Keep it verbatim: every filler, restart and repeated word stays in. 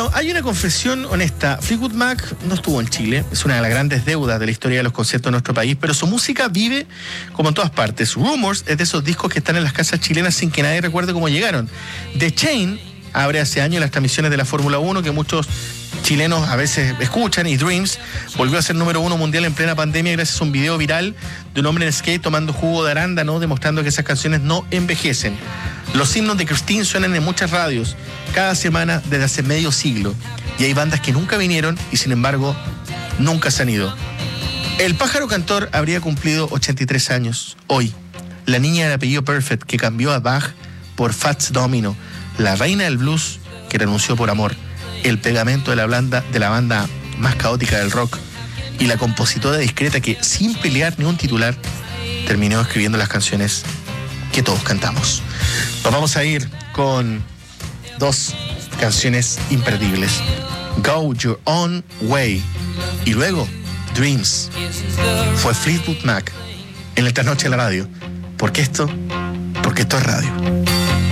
Bueno, hay una confesión honesta. Fleetwood Mac no estuvo en Chile, es una de las grandes deudas de la historia de los conciertos de nuestro país, pero su música vive como en todas partes. Rumors es de esos discos que están en las casas chilenas sin que nadie recuerde cómo llegaron. The Chain abre hace años las transmisiones de la Fórmula uno que muchos chilenos a veces escuchan, y Dreams volvió a ser número uno mundial en plena pandemia gracias a un video viral de un hombre en skate tomando jugo de arándano, demostrando que esas canciones no envejecen. Los himnos de Christine suenan en muchas radios cada semana desde hace medio siglo, y hay bandas que nunca vinieron y sin embargo nunca se han ido. El pájaro cantor habría cumplido ochenta y tres años hoy. La niña de apellido Perfect que cambió a Bach por Fats Domino, la reina del blues que renunció por amor, el pegamento de la, blanda, de la banda más caótica del rock, y la compositora discreta que, sin pelear ni un titular, terminó escribiendo las canciones que todos cantamos. Nos vamos a ir con dos canciones imperdibles: Go Your Own Way y luego Dreams. Fue Fleetwood Mac en esta noche en la radio. ¿Por qué esto? Porque esto es radio.